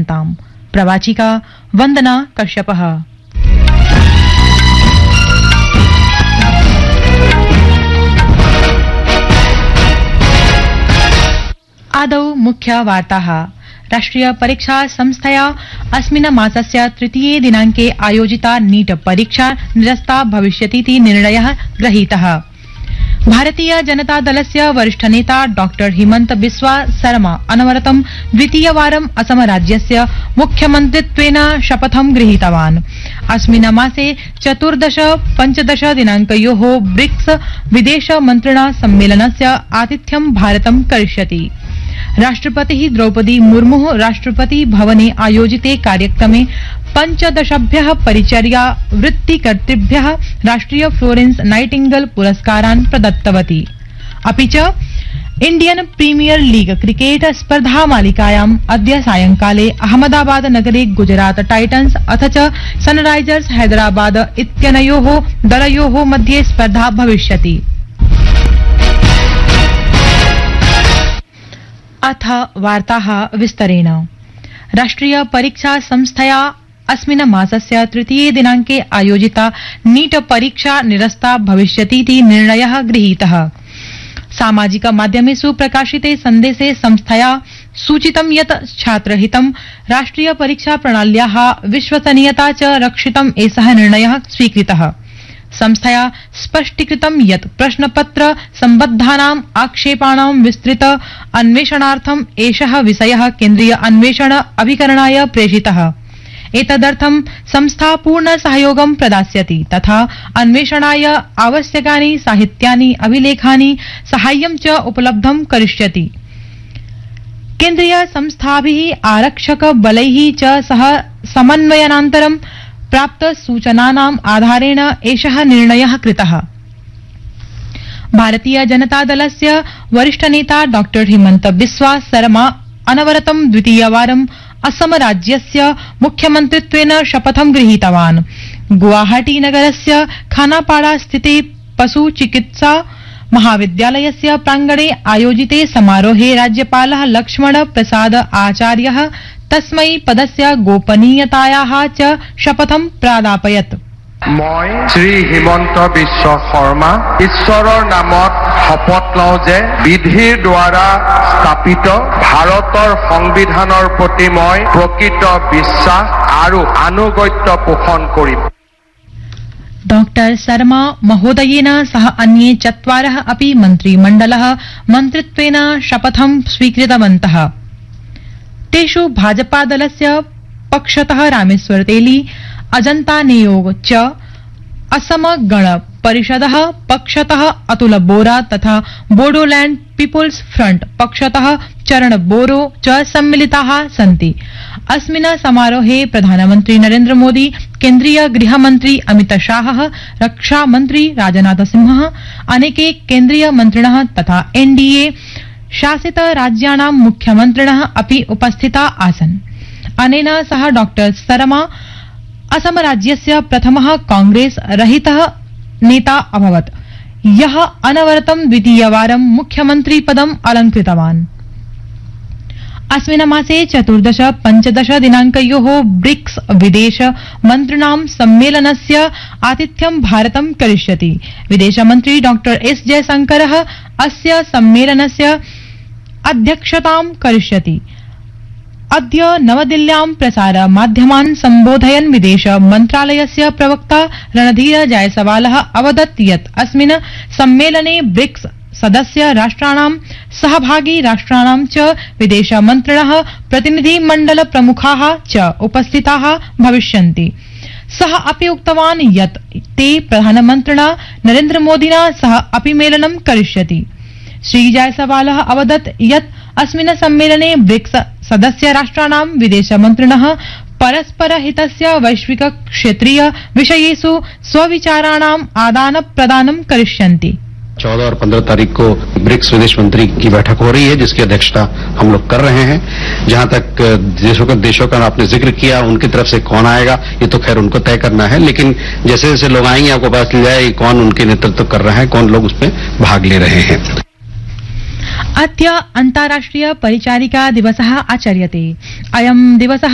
सूचयन्ताम्। प्रवाचिका वन्दना कश्यपः। आदौ मुख्य वार्ताः। राष्ट्रिय परीक्षा संस्थया अस्मिन् मासस्य तृतीये दिनाङ्के आयोजिता नीट परीक्षा निरस्ता भविष्यतीति निर्णयः गृहीतः। भारतीय जनता दलस्य वरिष्ठ नेता डॉ हिमंत बिस्वा सरमा अनवरतं द्वितीयवारं असम राज्यस्य मुख्यमन्त्रित्वेन शपथं गृहीतवान्। अस्मिन् मासे 14-15 दिनाङ्कयोः ब्रिक्स विदेश मन्त्रिणा सम्मेलनस्य आतिथ्यं भारतं करिष्यति। राष्ट्रपतिः द्रौपदी मुर्मुः राष्ट्रपति भवने आयोजिते कार्यक्रमे 15 परिचर्या वृत्तिकर्तृभ्यः राष्ट्रिय फ्लोरेंस नाइटिंगेल पुरस्कारान् प्रदत्तवती। अपि च इंडियन प्रीमियर लीग क्रिकेट स्पर्धा मालिकायाम् अद्य सायंकाले अहमदाबाद नगरे गुजरात टाइटन्स अथ च सनराइजर्स हैदराबाद इत्यनयोः दलयोः मध्ये स्पर्धा भविष्यति। अथ वार्ताः विस्तरेण। राष्ट्रिय परीक्षा संस्थया अस्मिन् मासस्य तृतीये दिनाङ्के आयोजिता नीट परीक्षा निरस्ता भविष्यतीति निर्णयः गृहीतः। सामाजिक माध्यमेषु प्रकाशिते सन्देशे संस्थया सूचितं यत् छात्रहितं राष्ट्रिय परीक्षा प्रणाल्याः विश्वसनीयता च रक्षितम् एषः निर्णयः स्वीकृतः। संस्थया स्पष्टीकृतं यत् प्रश्नपत्र सम्बद्धानाम् आक्षेपाणां विस्तृत अन्वेषणार्थम् एषः विषयः केन्द्रीय अन्वेषण अभिकरणाय प्रेषितः। एतदर्थं संस्था पूर्ण सहयोगं प्रदास्यति तथा अन्वेषणाय आवश्यकानि साहित्यानि अभिलेखानि साहाय्यं च उपलब्धं करिष्यति। केन्द्रीय संस्थाभिः आरक्षक बलैः च सह समन्वयनान्तरं प्राप्त सूचनानाम् आधारेण एषः निर्णयः कृतः। भारतीय जनता दलस्य वरिष्ठ नेता डॉ हिमंत बिस्वा सरमा अनवरतं द्वितीयवारं असम राज्यस्य मुख्यमन्त्रित्वेन शपथं गृहीतवान्। गुवाहाटी नगरस्य खानापाड़ा स्थिते पशु चिकित्सा महाविद्यालयस्य प्रांगणे आयोजिते समारोहे राज्यपालः लक्ष्मण प्रसाद आचार्यः तस्मै पदस्य गोपनीयतायाः च शपथं प्रादापयत्। মই শ্ৰী হিমন্ত বিশ্ব শৰ্মা ঈশ্বৰৰ নামত শপত লওঁ যে বিধিৰ দ্বাৰা স্থাপিত ভাৰতৰ সংবিধানৰ প্ৰতি মই প্ৰকৃত বিশ্বাস আৰু আনুগত্য পোষণ কৰিম। डॉक्टर शर्मा महोदयेन सह अन्ये 4 अपि मन्त्रिमण्डलः मन्त्रित्वेन शपथं स्वीकृतवन्तः। तेषु भाजपादलस्य पक्षतः रामेश्वर तेली, अजंता नियोग च, असम गण परिषदः पक्षतः अतुल बोरा तथा बोडोलैंड पीपुल्स फ्रंट पक्षतः चरण बोरो च सम्मिलिताः सन्ति। अस्मिन् समारोहे प्रधानमन्त्री नरेन्द्र मोदी, केन्द्रीय गृहमन्त्री अमित शाहः, रक्षा मन्त्री राजनाथ सिंहः, अनेके केन्द्रीय मन्त्रिणः तथा एनडीए शासित राज्याणां मुख्यमन्त्रिणः अपि उपस्थिता आसन्। अनेन सह डॉक्टर शर्मा असम राज्यस्य प्रथमः कांग्रेस रहितः नेता अभवत्, यः अनवरतं द्वितीयवारं मुख्यमन्त्री पदम् अलङ्कृतवान्। अस्मिन् मासे 14-15 दिनाङ्कयोः ब्रिक्स विदेश मन्त्रिणां सम्मेलनस्य आतिथ्यं भारतं करिष्यति। विदेशमन्त्री डॉ एस जयशंकरः अस्य सम्मेलनस्य अध्यक्षतां करिष्यति। अद्य नवदिल्ल्यां प्रसार माध्यमान् सम्बोधयन् विदेश मन्त्रालयस्य प्रवक्ता रणधीर जायसवालः अवदत् यत् अस्मिन् सम्मेलने ब्रिक्स सदस्य राष्ट्राणां सहभागी राष्ट्राणां च विदेश मन्त्रिणः प्रतिनिधिमण्डल प्रमुखाः च उपस्थिताः भविष्यन्ति। सः अपि उक्तवान् यत् ते प्रधानमन्त्रिणा नरेन्द्र मोदिना सह अपि मेलनं करिष्यति। श्री जायसवालः अवदत् यत् अस्मिन् सम्मेलने ब्रिक्स सदस्य राष्ट्राणां विदेश मन्त्रिणः परस्पर हितस्य वैश्विक क्षेत्रीय विषयेषु स्वविचाराणाम् आदान प्रदानं करिष्यन्ति। 14 और 15 तारीख को ब्रिक्स विदेश मंत्री की बैठक हो रही है, जिसकी अध्यक्षता हम लोग कर रहे हैं। जहां तक देशों का आपने जिक्र किया, उनकी तरफ से कौन आएगा ये तो खैर उनको तय करना है, लेकिन जैसे जैसे लोग आएंगे आपको पता चल जाए कौन उनके नेतृत्व कर रहा है, कौन लोग उसमें भाग ले रहे हैं। अद्य अन्ताराष्ट्रिय परिचारिका दिवसः आचर्यते। अयं दिवसः